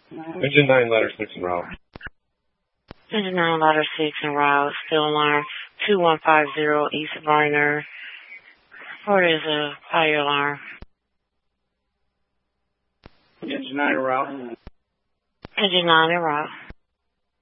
Engine 9, letter 6 en route. Engine 9, letter 6 en route. Still alarm 2150 East Varner. Report is a fire alarm. Engine 9 en route. Engine 9 en route.